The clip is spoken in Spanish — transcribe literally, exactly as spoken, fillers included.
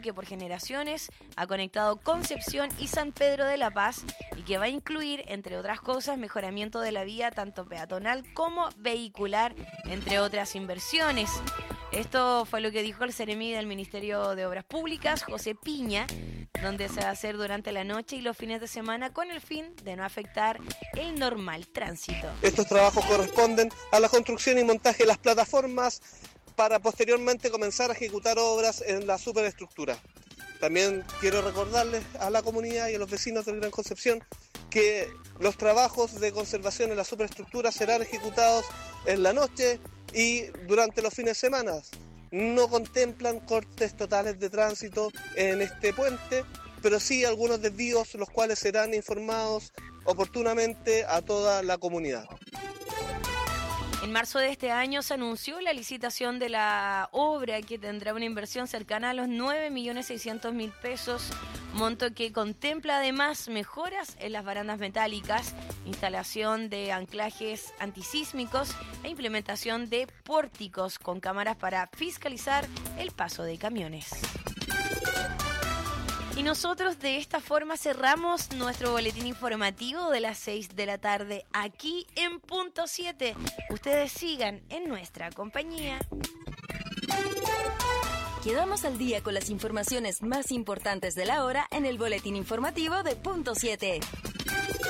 que por generaciones ha conectado Concepción y San Pedro de la Paz y que va a incluir, entre otras cosas, mejoramiento de la vía tanto peatonal como vehicular, entre otras inversiones. Esto fue lo que dijo el Seremi del Ministerio de Obras Públicas, José Piña, donde se va a hacer durante la noche y los fines de semana con el fin de no afectar el normal tránsito. Estos trabajos corresponden a la construcción y montaje de las plataformas para posteriormente comenzar a ejecutar obras en la superestructura. También quiero recordarles a la comunidad y a los vecinos del Gran Concepción que los trabajos de conservación en la superestructura serán ejecutados en la noche y durante los fines de semana. No contemplan cortes totales de tránsito en este puente, pero sí algunos desvíos, los cuales serán informados oportunamente a toda la comunidad. En marzo de este año se anunció la licitación de la obra que tendrá una inversión cercana a los nueve millones seiscientos mil pesos, monto que contempla además mejoras en las barandas metálicas, instalación de anclajes antisísmicos e implementación de pórticos con cámaras para fiscalizar el paso de camiones. Y nosotros de esta forma cerramos nuestro boletín informativo de las seis de la tarde aquí en Punto siete. Ustedes sigan en nuestra compañía. Quedamos al día con las informaciones más importantes de la hora en el boletín informativo de Punto siete.